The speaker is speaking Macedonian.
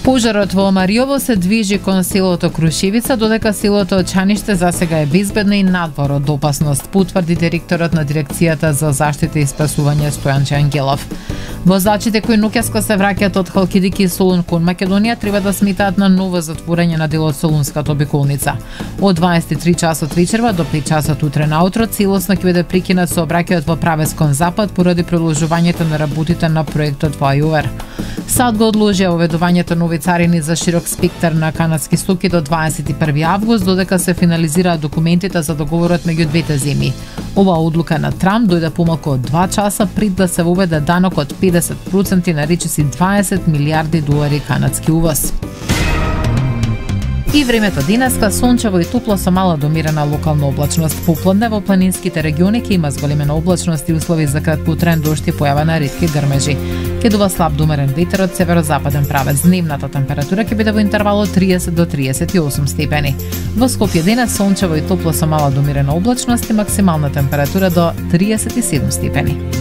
Пожарот во Мариово се движи кон селото Крушевица, додека селото Очаниште засега е безбедно и надвор од опасност, потврди директорот на дирекцијата за заштита и спасување Стојанче Ангелов. Возачите кои ноќаска се враќаат од Халкидики и Солун кон Македонија треба да сметаат на ново затворање на дел од Солунската обиколница. Од 23 часот вечерва до 5 часот утре наутро целосно ќе биде прекинат сообраќајот во правец кон запад поради продолжувањето на работите на проектот во АЈОВЕР. САД го одложија воведувањето нови царини за широк спектар на канадски стоки до 21 август, додека се финализираат документите за договорот меѓу двете земји. Оваа одлука на Трамп дојде помалку од 2 часа пред да се воведе данок од 50% на речиси 20 милиарди долари канадски увоз. И времето денеска сончево и топло со мала до умерена локална облачност. Попладне во планинските региони ќе има зголемена облачност и услови за краткоутраен дожд и појава на ретки грмежи. Ќе дува слаб до умерен ветер од северозападен правец. Дневната температура ќе биде во интервал од 30 до 38 степени. Во Скопје денес сончево и топло со мала до умерена облачност и максимална температура до 37 степени.